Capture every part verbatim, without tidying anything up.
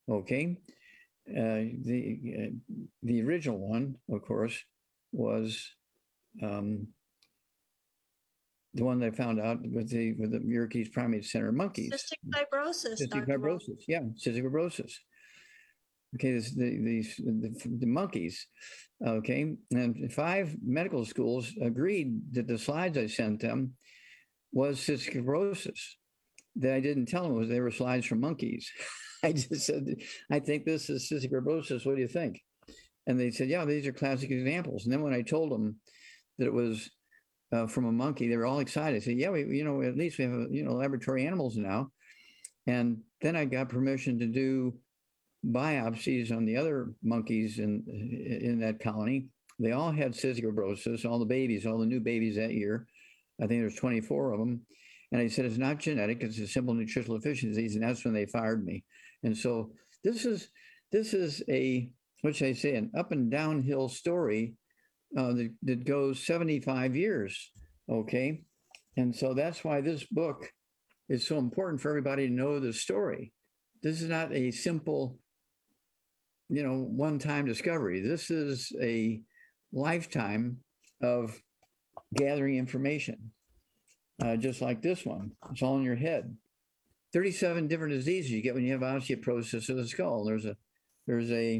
Okay. Uh, the uh, the original one, of course, was um, the one they found out with the with the Muirkey's Primate Center monkeys. Cystic fibrosis, Cystic Doctor Wall. fibrosis, yeah, cystic fibrosis. Okay, this, the, these the, the monkeys. Okay, and five medical schools agreed that the slides I sent them was cystic fibrosis. That I didn't tell them was they were slides from monkeys. I just said, I think this is cystic fibrosis. What do you think? And they said, yeah, these are classic examples. And then when I told them that it was uh, from a monkey, they were all excited. I said, yeah, we, you know, at least we have, you know, laboratory animals now. And then I got permission to do biopsies on the other monkeys in in that colony. They all had cystic fibrosis, all the babies, all the new babies that year. I think there's twenty-four of them. And I said, it's not genetic, it's a simple nutritional deficiencies. And that's when they fired me. And so this is this is a, what should I say, an up and downhill story uh, that, that goes seventy-five years. Okay. And so that's why this book is so important for everybody to know the story. This is not a simple, you know, one-time discovery. This is a lifetime of gathering information, uh, just like this one. It's all in your head. thirty-seven different diseases you get when you have osteoporosis of the skull. There's a there's a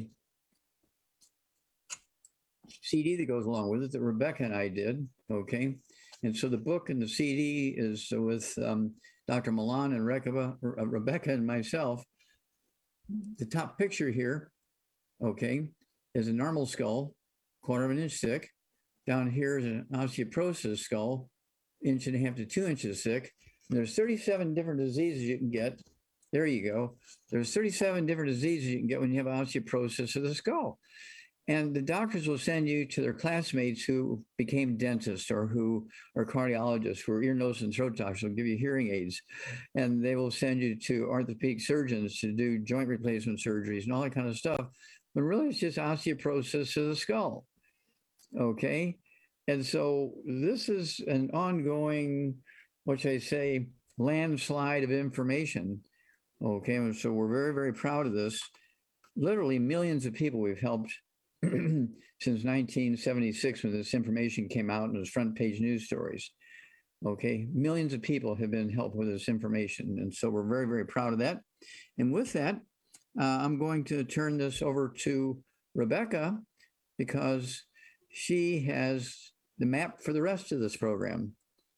C D that goes along with it that Rebecca and I did. Okay, and so the book and the C D is with um, Doctor Milan and Rebecca, Rebecca and myself. The top picture here, okay, is a normal skull, quarter of an inch thick. Down here is an osteoporosis skull, inch and a half to two inches thick. And there's thirty-seven different diseases you can get. There you go. There's thirty-seven different diseases you can get when you have osteoporosis of the skull. And the doctors will send you to their classmates who became dentists or who are cardiologists, who are ear, nose, and throat doctors. They'll give you hearing aids. And they will send you to orthopedic surgeons to do joint replacement surgeries and all that kind of stuff. But really, it's just osteoporosis of the skull. Okay. And so this is an ongoing, what should I say, landslide of information. Okay. And so we're very, very proud of this. Literally millions of people we've helped since nineteen seventy-six when this information came out and it was front page news stories. Okay. Millions of people have been helped with this information. And so we're very, very proud of that. And with that, uh, I'm going to turn this over to Rebecca because she has the map for the rest of this program.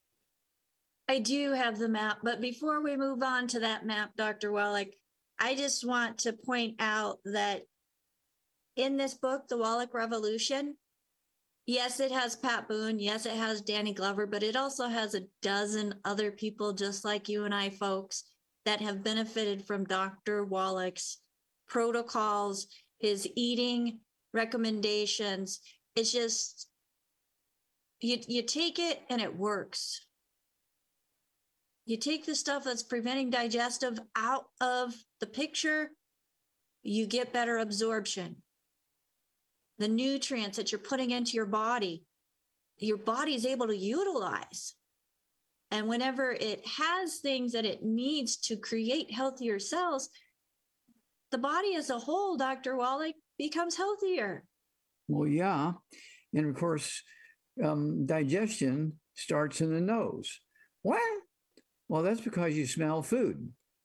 I do have the map, but before we move on to that map, Doctor Wallach, I just want to point out that in this book, The Wallach Revolution, yes, it has Pat Boone. Yes, it has Danny Glover, but it also has a dozen other people just like you and I, folks, that have benefited from Doctor Wallach's protocols, his eating recommendations. It's just, you, you take it and it works. You take the stuff that's preventing digestive out of the picture, you get better absorption. The nutrients that you're putting into your body, your body is able to utilize. And whenever it has things that it needs to create healthier cells, the body as a whole, Doctor Wallach, becomes healthier. Well, yeah. And of course, um, digestion starts in the nose. What? Well, that's because you smell food.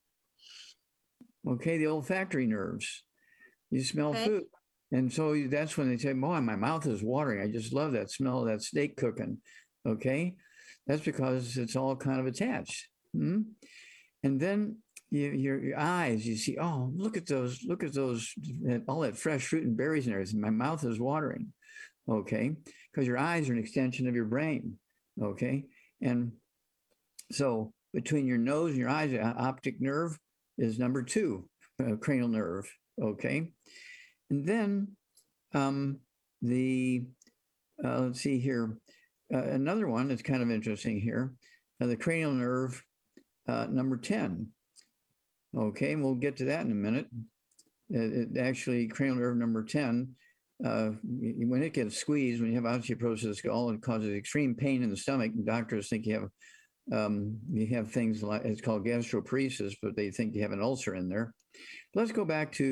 Okay, the olfactory nerves. You smell okay. food. And so that's when they say, boy, my mouth is watering. I just love that smell of that steak cooking. Okay. That's because it's all kind of attached. Hmm? And then you, your, your eyes, you see, oh, look at those, look at those, all that fresh fruit and berries and everything. My mouth is watering. Okay. Because your eyes are an extension of your brain. Okay. And so between your nose and your eyes, the optic nerve is number two, uh, cranial nerve. Okay. And then um, the, uh, let's see here, uh, another one that's kind of interesting here, uh, the cranial nerve uh, number ten. Okay, and we'll get to that in a minute. It, it actually, cranial nerve number ten, uh, when it gets squeezed, when you have osteoporosis of the skull, it causes extreme pain in the stomach. And doctors think you have um, you have things like, it's called gastroparesis, but they think you have an ulcer in there. Let's go back to